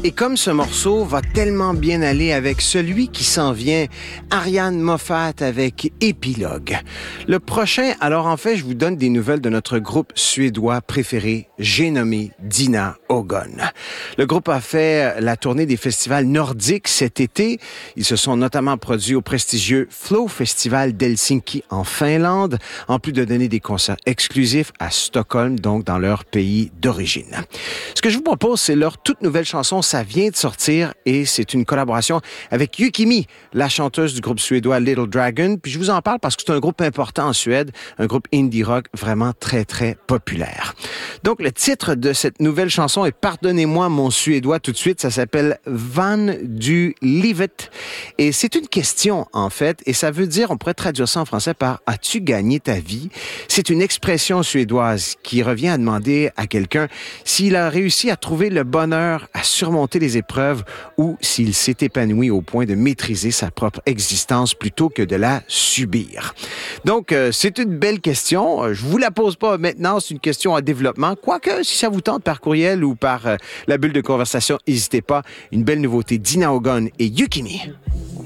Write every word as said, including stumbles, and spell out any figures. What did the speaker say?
Et comme ce morceau va tellement bien aller avec celui qui s'en vient, Ariane Moffat avec Épilogue. Le prochain, alors en fait, je vous donne des nouvelles de notre groupe suédois préféré, j'ai nommé Dina Ogon. Le groupe a fait la tournée des festivals nordiques cet été. Ils se sont notamment produits au prestigieux Flow Festival d'Helsinki en Finlande, en plus de donner des concerts exclusifs à Stockholm, donc dans leur pays d'origine. Ce que je vous propose, c'est leur toute nouvelle chanson. Ça vient de sortir et c'est une collaboration avec Yukimi, la chanteuse du groupe suédois Little Dragon. Puis je vous en parle parce que c'est un groupe important en Suède, un groupe indie rock vraiment très, très populaire. Donc, le titre de cette nouvelle chanson est Pardonnez-moi mon suédois tout de suite. Ça s'appelle Van du Livet. Et c'est une question, en fait, et ça veut dire, on pourrait traduire ça en français par As-tu gagné ta vie? C'est une expression suédoise qui revient à demander à quelqu'un s'il a réussi à trouver le bonheur, à surmonter les épreuves ou s'il s'est épanoui au point de maîtriser sa propre existence plutôt que de la subir. Donc, euh, c'est une belle question. Je vous la pose pas maintenant, c'est une question à développement. Quoique, si ça vous tente par courriel ou par euh, la bulle de conversation, n'hésitez pas. Une belle nouveauté, Dina Ogon et Yukimi.